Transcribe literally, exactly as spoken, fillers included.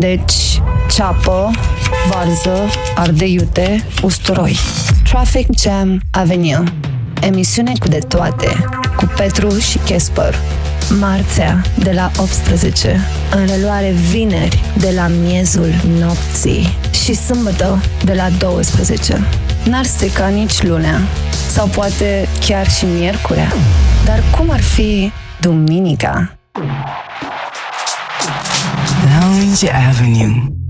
Deci, ceapă, varză, ardei iute, usturoi. Traffic Jam Avenue. Emisiune cu de toate, cu Petru și Casper. Marțea, de la optsprezece. În reluare vineri, de la miezul nopții. Și sâmbătă, de la douăsprezece. N-ar strica nici lunea. Sau poate chiar și miercurea. Dar cum ar fi duminica? Lounge Avenue.